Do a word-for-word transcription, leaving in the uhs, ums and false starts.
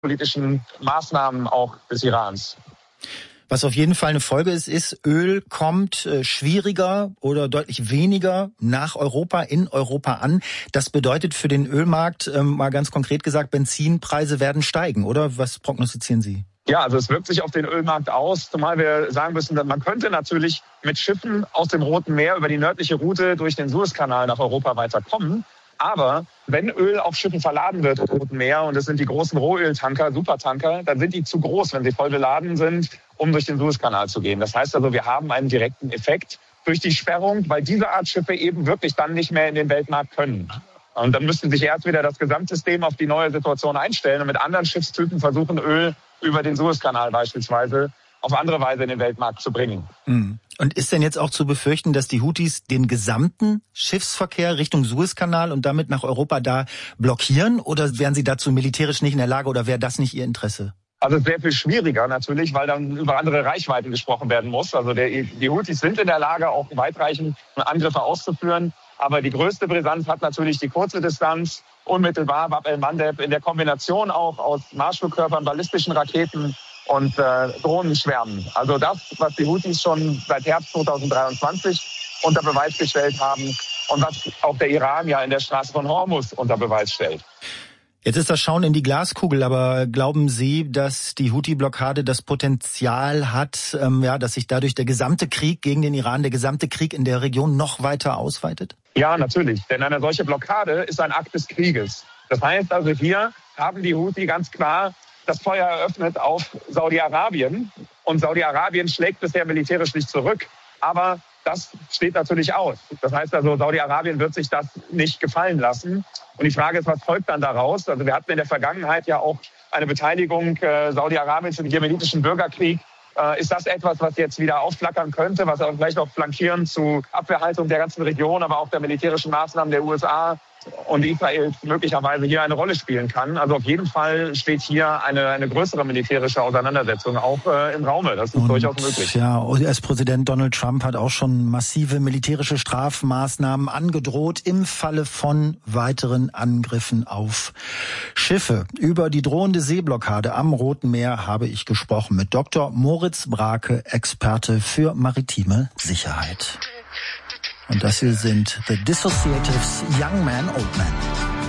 politischen Maßnahmen auch des Irans. Was auf jeden Fall eine Folge ist, ist, Öl kommt äh, schwieriger oder deutlich weniger nach Europa, in Europa an. Das bedeutet für den Ölmarkt, ähm, mal ganz konkret gesagt, Benzinpreise werden steigen, oder? Was prognostizieren Sie? Ja, also es wirkt sich auf den Ölmarkt aus, zumal wir sagen müssen, dass man könnte natürlich mit Schiffen aus dem Roten Meer über die nördliche Route durch den Suezkanal nach Europa weiterkommen. Aber wenn Öl auf Schiffen verladen wird im Roten Meer, und das sind die großen Rohöltanker, Supertanker, dann sind die zu groß, wenn sie voll beladen sind, um durch den Suezkanal zu gehen. Das heißt also, wir haben einen direkten Effekt durch die Sperrung, weil diese Art Schiffe eben wirklich dann nicht mehr in den Weltmarkt können. Und dann müssten sich erst wieder das Gesamtsystem auf die neue Situation einstellen und mit anderen Schiffstypen versuchen, Öl über den Suezkanal beispielsweise auf andere Weise in den Weltmarkt zu bringen. Und ist denn jetzt auch zu befürchten, dass die Houthis den gesamten Schiffsverkehr Richtung Suezkanal und damit nach Europa da blockieren? Oder wären sie dazu militärisch nicht in der Lage oder wäre das nicht ihr Interesse? Also sehr viel schwieriger natürlich, weil dann über andere Reichweiten gesprochen werden muss. Also der, die Houthis sind in der Lage, auch weitreichend Angriffe auszuführen. Aber die größte Brisanz hat natürlich die kurze Distanz, unmittelbar Bab el-Mandeb, in der Kombination auch aus Marschflugkörpern, ballistischen Raketen und äh, Drohnenschwärmen. Also das, was die Houthis schon seit Herbst zweitausenddreiundzwanzig unter Beweis gestellt haben und was auch der Iran ja in der Straße von Hormuz unter Beweis stellt. Jetzt ist das Schauen in die Glaskugel, aber glauben Sie, dass die Houthi-Blockade das Potenzial hat, ähm, ja, dass sich dadurch der gesamte Krieg gegen den Iran, der gesamte Krieg in der Region noch weiter ausweitet? Ja, natürlich. Denn eine solche Blockade ist ein Akt des Krieges. Das heißt also, hier haben die Houthi ganz klar das Feuer eröffnet auf Saudi-Arabien. Und Saudi-Arabien schlägt bisher militärisch nicht zurück. Aber das steht natürlich aus. Das heißt also, Saudi-Arabien wird sich das nicht gefallen lassen. Und die Frage ist, was folgt dann daraus? Also wir hatten in der Vergangenheit ja auch eine Beteiligung äh, Saudi-Arabiens im jemenitischen Bürgerkrieg. Äh, ist das etwas, was jetzt wieder aufflackern könnte, was auch vielleicht auch flankierend zu Abwehrhaltung der ganzen Region, aber auch der militärischen Maßnahmen der U S A und Israel möglicherweise hier eine Rolle spielen kann? Also auf jeden Fall steht hier eine, eine größere militärische Auseinandersetzung auch äh, im Raume. Das ist und, durchaus möglich. Ja, U S-Präsident Donald Trump hat auch schon massive militärische Strafmaßnahmen angedroht im Falle von weiteren Angriffen auf Schiffe. Über die drohende Seeblockade am Roten Meer habe ich gesprochen mit Doktor Moritz Brake, Experte für maritime Sicherheit. Und das hier sind The Dissociatives, Young Man, Old Man.